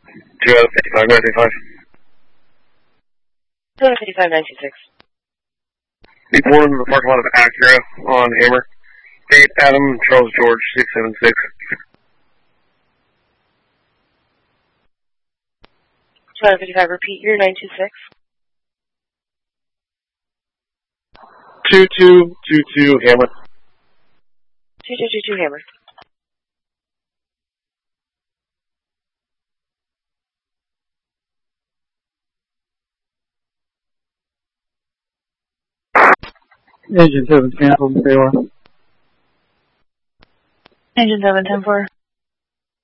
2 out of 55, 925. 2 out of 55, 926. Be born in the parking lot of Acura on Hammer. 8 Adam Charles George 676. 2 out of 55, repeat your 926. 2222 Hammer. 2222 Hammer. Engine 7 canceled, stay on. Engine 7, 10-4.